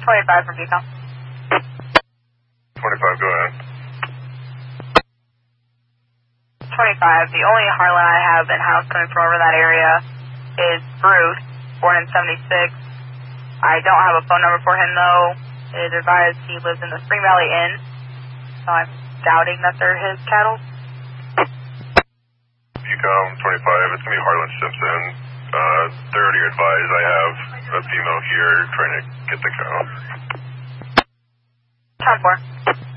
25 for Beacon. 25, go ahead. 25, the only Harlan I have in-house coming from over that area is Bruce, born in 76. I don't have a phone number for him, though. It is advised he lives in the Spring Valley Inn, so I'm doubting that they're his cattle. Beacon 25, it's going to be Harlan Simpson. 30 advised, I have a female here trying to get the cow. Time 4.